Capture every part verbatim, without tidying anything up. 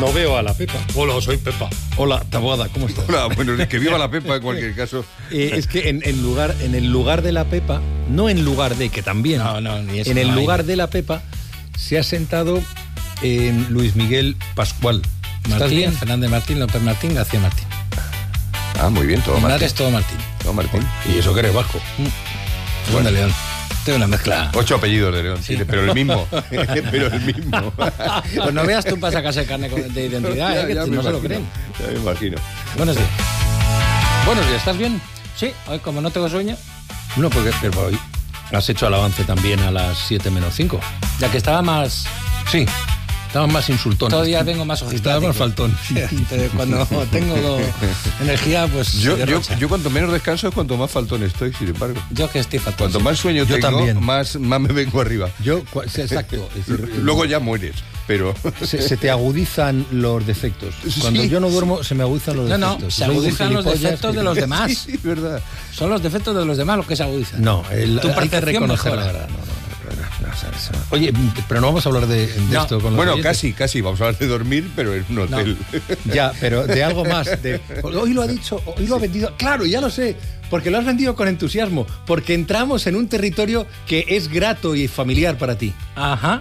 no veo a la Pepa. Hola, soy Pepa. Hola, Taboada, ¿cómo estás? Hola, bueno, es que viva la Pepa en cualquier caso. Eh, es que en, en, lugar, en el lugar de la Pepa, no en lugar de, que también, no, no, ni eso en el no lugar hay. de la Pepa se ha sentado en Luis Miguel Pascual. ¿Estás Martín, bien? Fernández Martín, López Martín, García Martín. Ah, muy bien, todo Mi madre Martín. es todo Martín. Todo Martín. Y eso que eres vasco. Bueno, de León. Tengo una mezcla. Ocho apellidos de León, sí, pero el mismo. pero el mismo. Pues no veas tú para sacarse el carnet de identidad, Ya, ¿eh? que ya no me se lo imagino, creen. Ya me imagino. Buenos días. Buenos días, ¿estás bien? Sí, hoy como no tengo sueño, No, porque pero hoy has hecho el avance también a las siete menos cinco. ya que estaba más... Sí, estabas más insultón. Todavía vengo más Estabas más faltón. Entonces, cuando tengo energía, pues... Yo, yo, derrocha. yo cuanto menos descanso es cuanto más faltón estoy, sin embargo. Yo que estoy fatal. Cuanto más sueño Yo tengo, también. más, más me vengo arriba. Yo, cua- sí, exacto. Es decir, Luego ya mueres, pero... se, se te agudizan los defectos. Cuando Sí. yo no duermo, se me agudizan los No, no, defectos. se Soy de agudizan los gilipollas defectos que- de los demás. Sí, verdad. Son los defectos de los demás los que se agudizan. No, el, Tu hay que percepción reconocer mejora. la verdad. No, no, no, no, no, o sea, eso- Oye, pero no vamos a hablar de, de No. esto con los Bueno, oyentes. casi, casi. Vamos a hablar de dormir, pero en un hotel. Ya, pero de algo más. De, hoy lo ha dicho, hoy lo ha vendido. Claro, ya lo sé, porque lo has vendido con entusiasmo. Porque entramos en un territorio que es grato y familiar para ti. Ajá.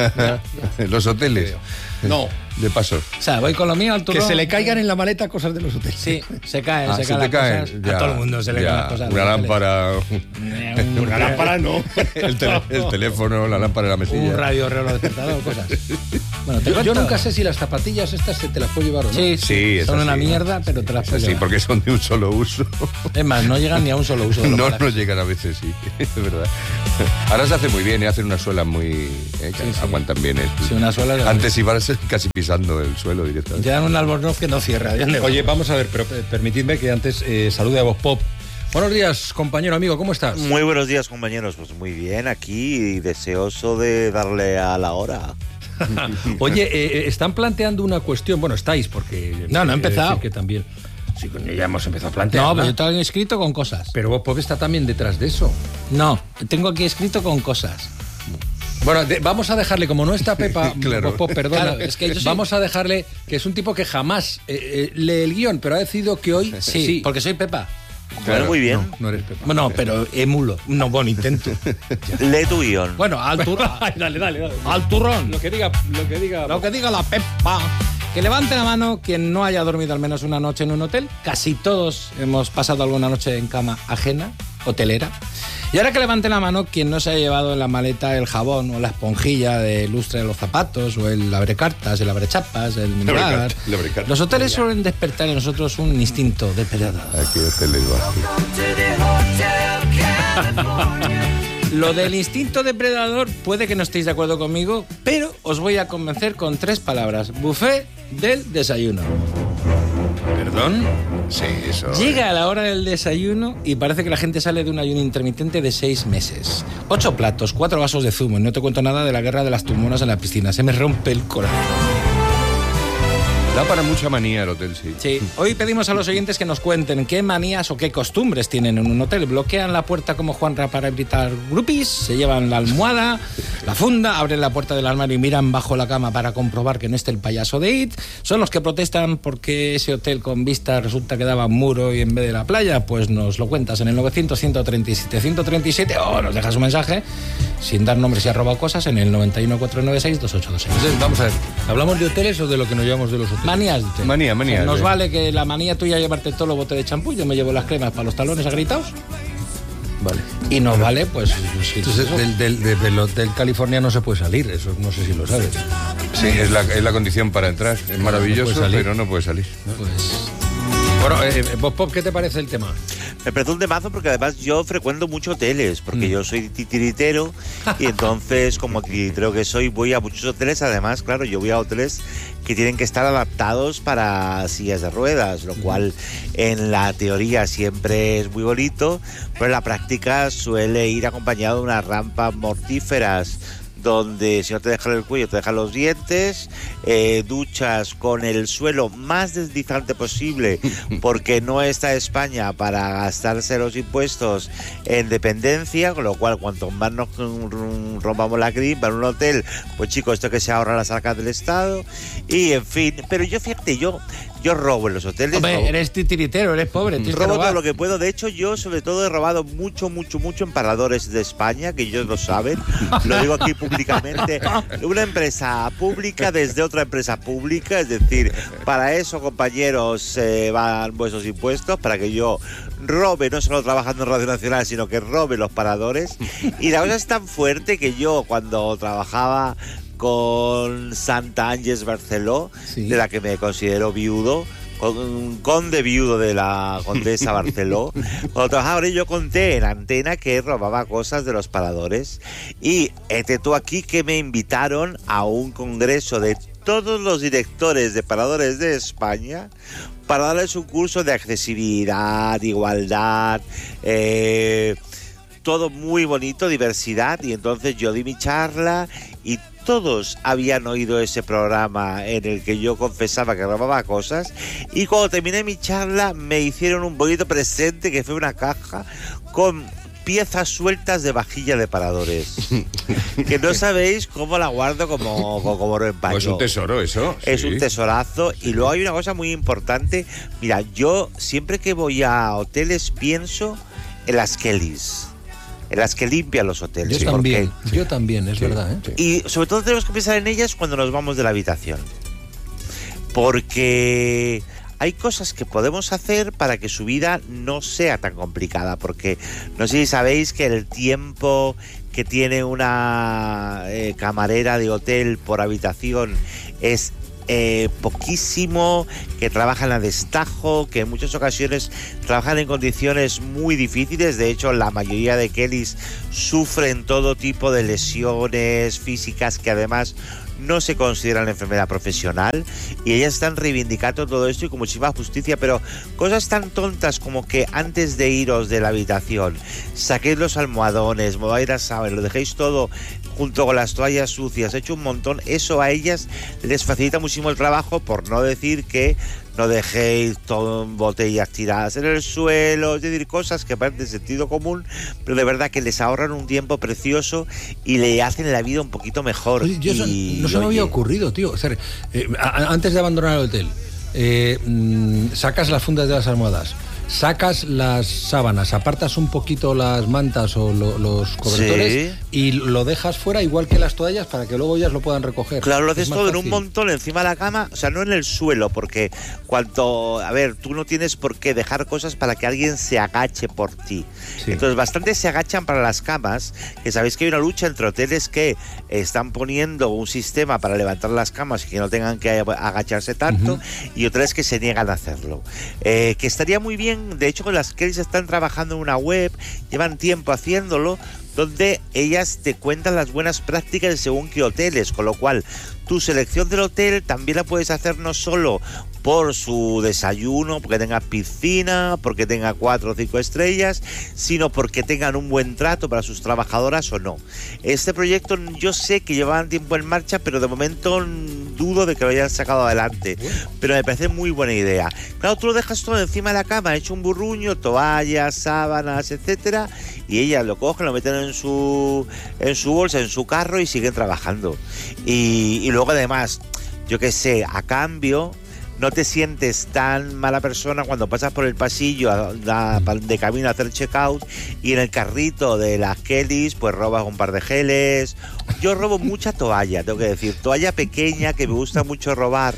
Los hoteles. No. De paso. O sea, voy con lo mío al turrón. Que se le caigan en la maleta cosas de los hoteles. Sí, se caen, Ah, se se caen te las caen. cosas. Ya, A todo el mundo se le ya. caen las cosas. Una lámpara, Una lámpara no. el, tele- el teléfono, la lámpara de la mesilla. Un radio reloj despertador, cosas. Bueno, te Yo, yo cuento. nunca sé si las zapatillas estas se te las puedo llevar o no. Sí, Sí, sí, es son así. una mierda, pero te las Es puedes así, llevar. porque son de un solo uso. Es más, no llegan ni a un solo uso de los No, parajes. no llegan a veces, sí, es verdad. Ahora se hace muy bien, y hacen unas suelas muy... eh, que Sí, sí. aguantan bien. eh. Sí, una suela de- Antes ibas casi pisando el suelo directamente. Te dan un albornoz que no cierra. ¿de dónde va? Oye, vamos a ver, pero eh, permitidme que antes eh, salude a Voz Pop. Buenos días, compañero, amigo, ¿cómo estás? Muy buenos días, compañeros. Pues muy bien, aquí deseoso de darle a la hora. Oye, eh, están planteando una cuestión, bueno, estáis, porque... No, no he he de empezado. decir que también... Sí, coño, ya hemos empezado a plantear. No, pero yo tengo escrito con cosas. Pero Voz Pop está también detrás de eso. No, tengo aquí escrito con cosas. Bueno, de- vamos a dejarle, como no está Pepa, Claro. Voz Pop, perdona, Claro, es que yo soy- vamos a dejarle, que es un tipo que jamás eh, eh, lee el guión, pero ha decidido que hoy Sí, sí. porque soy Pepa. Bueno, muy bien. No, no eres Pepa. Bueno, pero emulo. No, bueno, intento. Lee tu guión. Bueno, al turrón. dale, dale, dale. Al turrón. Lo que diga, lo que diga. Lo que diga la Pepa. Que levante la mano quien no haya dormido al menos una noche en un hotel. Casi todos hemos pasado alguna noche en cama ajena, hotelera. Y ahora que levante la mano quien no se haya llevado en la maleta el jabón o la esponjilla de lustre de los zapatos o el abrecartas, el abrechapas, el minibar. abrecartas, el abrecartas. Los hoteles suelen despertar en nosotros un instinto depredador. Aquí hoteles va. Lo del instinto depredador puede que no estéis de acuerdo conmigo, pero os voy a convencer con tres palabras. Buffet del desayuno. ¿Perdón? Sí, eso. Llega a la hora del desayuno y parece que la gente sale de un ayuno intermitente de seis meses. Ocho platos, cuatro vasos de zumo y no te cuento nada de la guerra de las tumonas en la piscina. Se me rompe el corazón. Da para mucha manía el hotel, sí. Sí, hoy pedimos a los oyentes que nos cuenten qué manías o qué costumbres tienen en un hotel. Bloquean la puerta como Juanra para evitar groupies, se llevan la almohada, la funda, abren la puerta del armario y miran bajo la cama para comprobar que no esté el payaso de It. Son los que protestan porque ese hotel con vista resulta que daba un muro y en vez de la playa. Pues nos lo cuentas en el novecientos, ciento treinta y siete, ciento treinta y siete o nos dejas un mensaje sin dar nombres y ha robado cosas en el noventa y uno, cuatrocientos noventa y seis, dos ocho dos seis. Entonces, vamos a ver, ¿hablamos de hoteles o de lo que nos llevamos de los hoteles? Manías de hotel. Manía, manía, O sea, nos sí. vale que la manía tuya llevarte todos los botes de champú, yo me llevo las cremas para los talones agritados. Vale. Y nos vale, pues. sí, Entonces, eso. del, del, de- del hotel California no se puede salir, eso no sé si lo sabes. Sí, es la, es la condición para entrar. Es maravilloso, no puede salir. pero no puede salir. Pues, Bueno, eh, Voz Pop, ¿qué te parece el tema? Me parece un temazo porque además yo frecuento mucho hoteles, porque yo soy titiritero y entonces como titiritero que soy voy a muchos hoteles. Además, claro, yo voy a hoteles que tienen que estar adaptados para sillas de ruedas, lo cual en la teoría siempre es muy bonito, pero en la práctica suele ir acompañado de unas rampas mortíferas donde si no te dejan el cuello, te dejan los dientes, eh, duchas con el suelo más deslizante posible, porque no está España para gastarse los impuestos en dependencia, con lo cual cuanto más nos rompamos la gripa en un hotel, pues chicos, esto que se ahorra la saca del Estado, y en fin, pero yo fíjate, yo yo robo en los hoteles. Hombre, robo. eres titiritero, eres pobre. Tienes que Robo robar. todo lo que puedo. De hecho, yo sobre todo he robado mucho, mucho, mucho en paradores de España, que ellos lo saben. Lo digo aquí públicamente. Una empresa pública desde otra empresa pública. Es decir, para eso, compañeros, eh, van vuestros impuestos, para que yo robe, no solo trabajando en Radio Nacional, sino que robe los paradores. Y la cosa es tan fuerte que yo, cuando trabajaba con Santa Ángeles Barceló, sí, de la que me considero viudo, con, conde viudo de la condesa Barceló. Cuando trabajaba, yo conté en antena que robaba cosas de los paradores. Y este tú aquí que me invitaron a un congreso de todos los directores de paradores de España para darles un curso de accesibilidad, igualdad, eh, todo muy bonito, diversidad. Y entonces yo di mi charla y todos habían oído ese programa en el que yo confesaba que robaba cosas, y cuando terminé mi charla me hicieron un bonito presente que fue una caja con piezas sueltas de vajilla de paradores, que no sabéis cómo la guardo como, como oro en paño. Pues un tesoro eso. Es sí. un tesorazo. Y luego hay una cosa muy importante. Mira, yo siempre que voy a hoteles pienso en las Kellys, en las que limpian los hoteles. Yo también, sí. yo también, es sí, verdad. ¿eh? Y sobre todo tenemos que pensar en ellas cuando nos vamos de la habitación. Porque hay cosas que podemos hacer para que su vida no sea tan complicada. Porque no sé si sabéis que el tiempo que tiene una eh, camarera de hotel por habitación es Eh, poquísimo, que trabajan a destajo, que en muchas ocasiones trabajan en condiciones muy difíciles. De hecho, la mayoría de Kellys sufren todo tipo de lesiones físicas que además no se consideran enfermedad profesional, y ellas están reivindicando todo esto y con muchísima justicia. Pero cosas tan tontas como que antes de iros de la habitación saquéis los almohadones, mováis las sábanas, lo dejéis todo junto con las toallas sucias, hecho un montón. Eso a ellas les facilita muchísimo el trabajo, por no decir que no dejéis todo en botellas tiradas en el suelo, es decir, cosas que parecen de sentido común, pero de verdad que les ahorran un tiempo precioso y le hacen la vida un poquito mejor. Oye, yo y, no se me oye, había ocurrido, tío. O sea, eh, a, antes de abandonar el hotel, eh, mmm, sacas las fundas de las almohadas, sacas las sábanas, apartas un poquito las mantas o lo, los cobertores, sí, y lo dejas fuera igual que las toallas para que luego ellas lo puedan recoger. Claro, lo haces todo fácil. En un montón encima de la cama, o sea, no en el suelo, porque cuanto, a ver, tú no tienes por qué dejar cosas para que alguien se agache por ti. Sí. Entonces, bastante se agachan para las camas, que sabéis que hay una lucha entre hoteles que están poniendo un sistema para levantar las camas y que no tengan que agacharse tanto, uh-huh, y hoteles que se niegan a hacerlo. Eh, que estaría muy bien. De hecho, con las Kellys están trabajando en una web, llevan tiempo haciéndolo, donde ellas te cuentan las buenas prácticas de según qué hoteles, con lo cual tu selección del hotel también la puedes hacer no solo por su desayuno, porque tenga piscina, porque tenga cuatro o cinco estrellas, sino porque tengan un buen trato para sus trabajadoras o no. Este proyecto yo sé que llevaban tiempo en marcha, pero de momento dudo de que lo hayan sacado adelante. Pero me parece muy buena idea. Claro, tú lo dejas todo encima de la cama, hecho un burruño, toallas, sábanas, etcétera, y ellas lo cogen, lo meten en su en su bolsa, en su carro y siguen trabajando. Y, y luego además, yo qué sé, a cambio no te sientes tan mala persona cuando pasas por el pasillo a, a, de camino a hacer checkout y en el carrito de las Kellys pues robas un par de geles. Yo robo mucha toalla, tengo que decir, toalla pequeña que me gusta mucho robar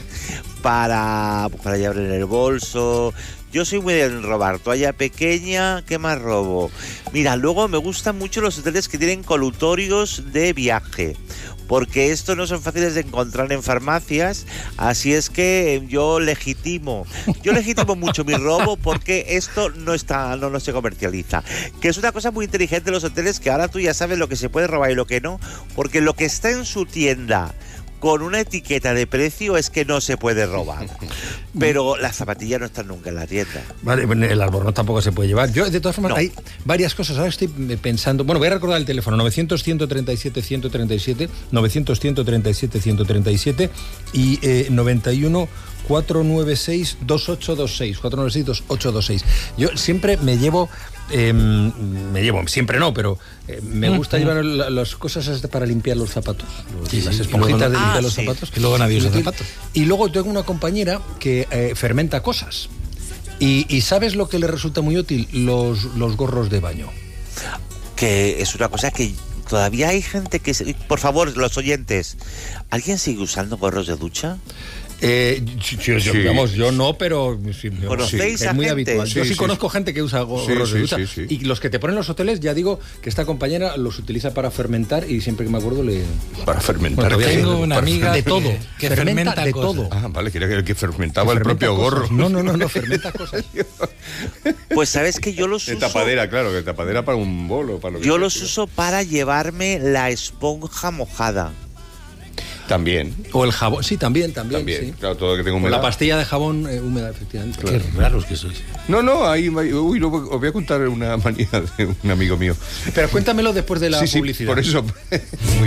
para, para llevar en el bolso. Yo soy muy de robar toalla pequeña. ¿Qué más robo? Mira, luego me gustan mucho los hoteles que tienen colutorios de viaje, porque estos no son fáciles de encontrar en farmacias, así es que yo legitimo, yo legitimo mucho mi robo porque esto no está, no, no se comercializa, que es una cosa muy inteligente de los hoteles, que ahora tú ya sabes lo que se puede robar y lo que no, porque lo que está en su tienda con una etiqueta de precio es que no se puede robar. Pero las zapatillas no están nunca en la tienda. Vale, el albornoz tampoco se puede llevar. Yo, de todas formas, No. hay varias cosas. Ahora estoy pensando... Bueno, voy a recordar el teléfono. novecientos, ciento treinta y siete, ciento treinta y siete, novecientos, ciento treinta y siete, ciento treinta y siete y eh, noventa y uno, cuatrocientos noventa y seis, veintiocho veintiséis. cuatrocientos noventa y seis, veintiocho veintiséis. Yo siempre me llevo... Eh, me llevo, siempre no, pero eh, me gusta llevar la- las cosas estas para limpiar los zapatos. Los- Sí, las sí, y esponjitas luego- de limpiar Ah, los sí. zapatos. Y luego nadie usa Y- zapatos. Y luego tengo una compañera que eh, fermenta cosas. Y, y ¿sabes lo que le resulta muy útil? Los, los gorros de baño. Que es una cosa que todavía hay gente que... se- Por favor, los oyentes, ¿alguien sigue usando gorros de ducha? Eh, sí, sí, yo, Sí. vamos, yo no, pero sí, yo- ¿Conocéis es a muy gente? habitual. Yo Sí, sí, sí. conozco gente que usa go- Sí, gorros de sí, ducha. sí, sí. Y los que te ponen en los hoteles, ya digo que esta compañera los utiliza para fermentar y siempre que me acuerdo le... Para fermentar. Bueno, todavía ¿qué? Tengo una Para amiga de que- todo. que Fermenta fermenta de cosas. todo. Ah, vale, quería que el que fermentaba el fermenta propio cosas. gorro. No, no, no, no, fermenta cosas. Pues sabes que yo los De uso... tapadera, claro, que tapadera para un bolo. Para lo que Yo sea, los tío. uso para llevarme la esponja mojada. También. O el jabón, sí, también, también. También. sí. Claro, todo lo que tengo O humedad. la pastilla de jabón eh, húmeda, efectivamente. Qué raros que sois. No, no, ahí, uy, no, os voy a contar una manía de un amigo mío. Pero cuéntamelo después de la Sí, sí, publicidad. por eso.